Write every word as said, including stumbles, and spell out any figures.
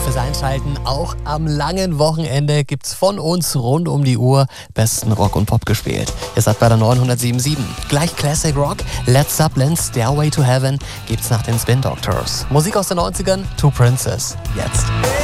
fürs Einschalten. Auch am langen Wochenende gibt's von uns rund um die Uhr besten Rock und Pop gespielt. Ihr seid bei der neunhundertsieben Komma sieben. Gleich Classic Rock, Led Zeppelin, Stairway to Heaven gibt's nach den Spin Doctors. Musik aus den neunzigern, Two Princes. Jetzt.